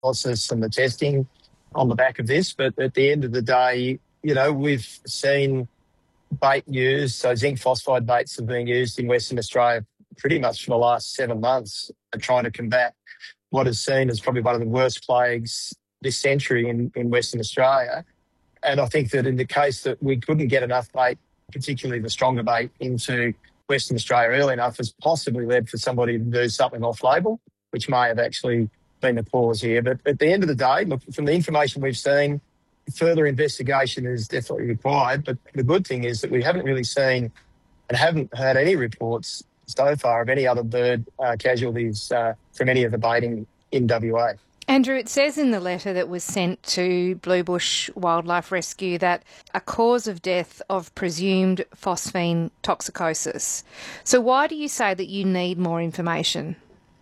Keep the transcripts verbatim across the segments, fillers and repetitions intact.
analysis and the testing on the back of this. But at the end of the day, you know, we've seen bait used, so zinc phosphide baits have been used in Western Australia pretty much for the last seven months trying to combat what is seen as probably one of the worst plagues this century in, in Western Australia. And I think that in the case that we couldn't get enough bait, particularly the stronger bait, into Western Australia early enough, has possibly led for somebody to do something off-label, which may have actually been the cause here. But at the end of the day, look, from the information we've seen, further investigation is definitely required. But the good thing is that we haven't really seen and haven't heard any reports so far of any other bird uh, casualties uh, from any of the baiting in W A. Andrew, it says in the letter that was sent to Blue Bush Wildlife Rescue that a cause of death of presumed phosphine toxicosis. So why do you say that you need more information?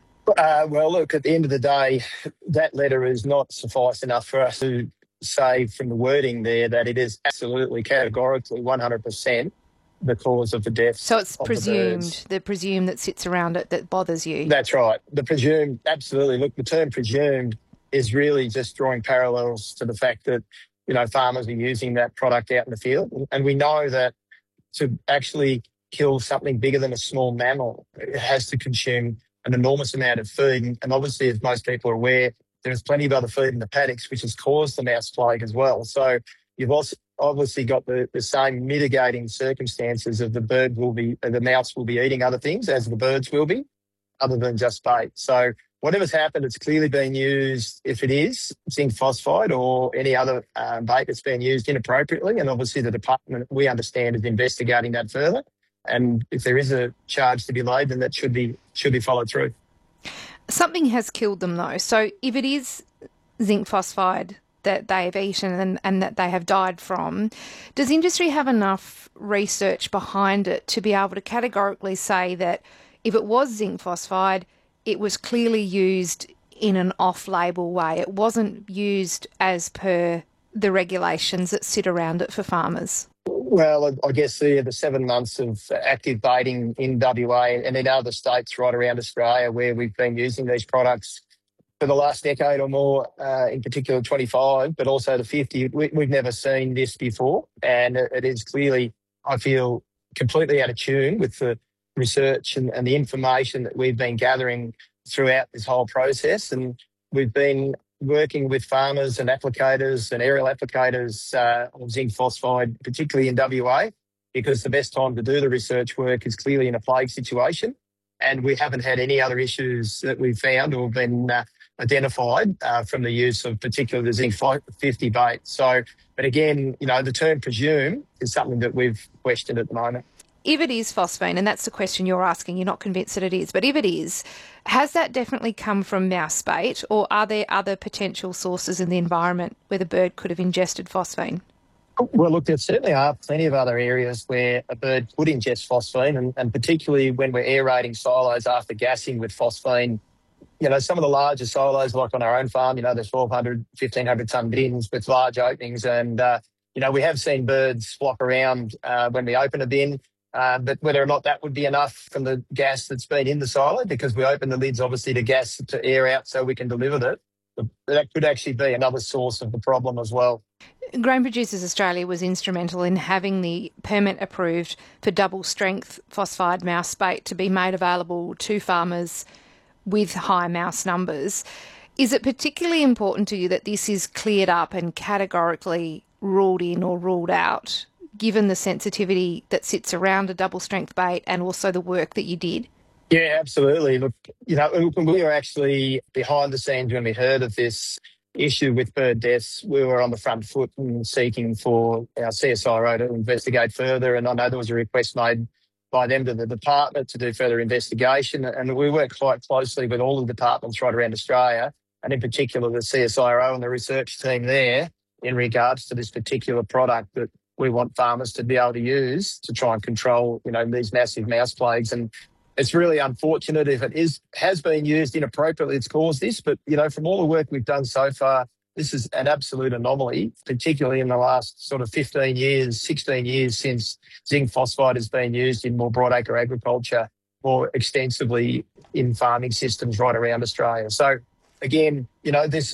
Uh, well, look, at the end of the day, that letter is not suffice enough for us to say from the wording there that it is absolutely categorically one hundred percent the cause of the death. So it's presumed, the, the presume that sits around it that bothers you. That's right. The presumed, absolutely. Look, the term presumed is really just drawing parallels to the fact that, you know, farmers are using that product out in the field. And we know that to actually kill something bigger than a small mammal, it has to consume an enormous amount of food. And obviously, as most people are aware, there's plenty of other food in the paddocks, which has caused the mouse plague as well. So you've also obviously got the, the same mitigating circumstances of the bird will be, the mouse will be eating other things as the birds will be, other than just bait. So whatever's happened, it's clearly been used, if it is zinc phosphide or any other um, bait that's been used inappropriately. And obviously the department, we understand, is investigating that further. And if there is a charge to be laid, then that should be should be followed through. Something has killed them, though. So if it is zinc phosphide that they've eaten and, and that they have died from, does industry have enough research behind it to be able to categorically say that if it was zinc phosphide, it was clearly used in an off-label way? It wasn't used as per the regulations that sit around it for farmers? Well, I guess the, the seven months of active baiting in W A and in other states right around Australia where we've been using these products for the last decade or more, uh, in particular twenty-five, but also the fifty, we, we've never seen this before. And it, it is clearly, I feel, completely out of tune with the research and, and the information that we've been gathering throughout this whole process. And we've been working with farmers and applicators and aerial applicators uh, of zinc phosphide, particularly in W A, because the best time to do the research work is clearly in a plague situation. And we haven't had any other issues that we've found or been uh, identified uh, from the use of particularly the zinc fifty bait. So, but again, you know, the term presume is something that we've questioned at the moment. If it is phosphine, and that's the question you're asking, you're not convinced that it is, but if it is, has that definitely come from mouse bait, or are there other potential sources in the environment where the bird could have ingested phosphine? Well, look, there certainly are plenty of other areas where a bird could ingest phosphine, and, and particularly when we're aerating silos after gassing with phosphine. You know, some of the larger silos, like on our own farm, you know, there's twelve hundred, fifteen hundred tonne bins with large openings. And, uh, you know, we have seen birds flop around uh, when we open a bin. Uh, but whether or not that would be enough from the gas that's been in the silo, because we open the lids obviously to gas to air out so we can deliver that, that could actually be another source of the problem as well. Grain Producers Australia was instrumental in having the permit approved for double strength phosphide mouse bait to be made available to farmers with high mouse numbers. Is it particularly important to you that this is cleared up and categorically ruled in or ruled out, given the sensitivity that sits around a double strength bait and also the work that you did? Yeah, absolutely. Look, you know, we were actually behind the scenes when we heard of this issue with bird deaths. We were on the front foot and seeking for our C S I R O to investigate further. And I know there was a request made by them to the department to do further investigation. And we work quite closely with all the departments right around Australia, and in particular the C S I R O and the research team there, in regards to this particular product that we want farmers to be able to use to try and control, you know, these massive mouse plagues. And it's really unfortunate if it is has been used inappropriately, it's caused this. But, you know, from all the work we've done so far, this is an absolute anomaly, particularly in the last sort of fifteen years, sixteen years since zinc phosphide has been used in more broadacre agriculture more extensively in farming systems right around Australia. So, again, you know, this